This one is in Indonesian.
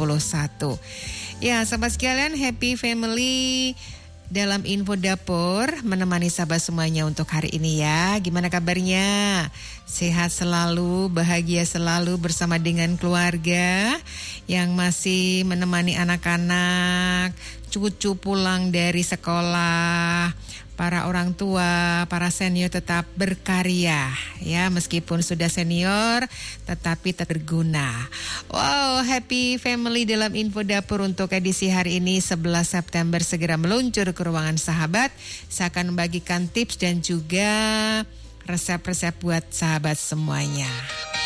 Ya, sahabat sekalian, happy family dalam info dapur menemani sahabat semuanya untuk hari ini ya. Gimana kabarnya? Sehat selalu, bahagia selalu bersama dengan keluarga yang masih menemani anak-anak, cucu pulang dari sekolah. Para orang tua, para senior tetap berkarya ya, meskipun sudah senior tetapi tetap berguna. Wow, happy family dalam info dapur untuk edisi hari ini 11 September segera meluncur ke ruangan sahabat. Saya akan membagikan tips dan juga resep-resep buat sahabat semuanya.